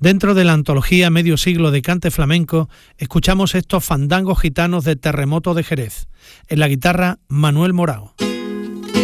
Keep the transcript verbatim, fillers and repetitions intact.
Dentro de la antología Medio siglo de cante flamenco, escuchamos estos fandangos gitanos de Terremoto de Jerez. En la guitarra, Manuel Morao.